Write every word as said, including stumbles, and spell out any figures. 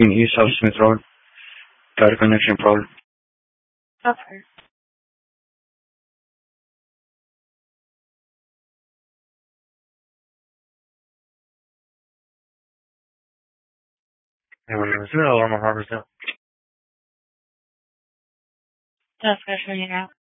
in East South Smith Road. Got a connection problem. Okay. Hello, I'm a Harvard. That's good for you now.